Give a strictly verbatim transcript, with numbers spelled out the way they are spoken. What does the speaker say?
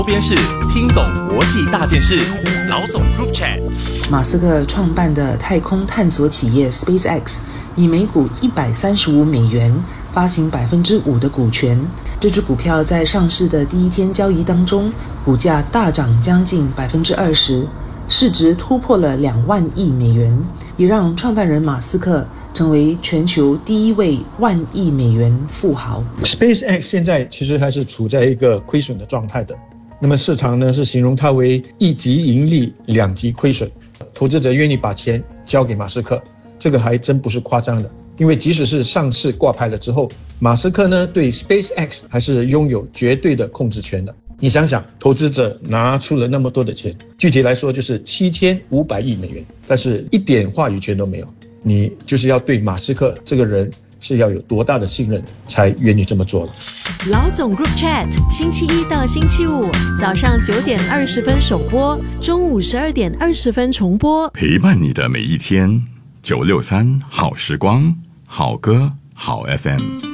周边是听懂国际大件事，老总 Group Chat。 马斯克创办的太空探索企业 SpaceX 以每股一百三十五美元发行百分之五的股权，这支股票在上市的第一天交易当中，股价大涨将近百分之二十，市值突破了两万亿美元，也让创办人马斯克成为全球第一位万亿美元富豪。 SpaceX 现在其实还是处在一个亏损的状态的，那么市场呢是形容它为一级盈利两级亏损，投资者愿意把钱交给马斯克，这个还真不是夸张的。因为即使是上市挂牌了之后，马斯克呢对 SpaceX 还是拥有绝对的控制权的。你想想，投资者拿出了那么多的钱，具体来说就是七千五百亿美元，但是一点话语权都没有。你就是要对马斯克这个人是要有多大的信任才愿意这么做了。 老总 Group Chat 星期一到星期五早上九点二十分首播，中午十二点二十分重播， 陪伴你的每一天。九六三好时光，好歌好 F M。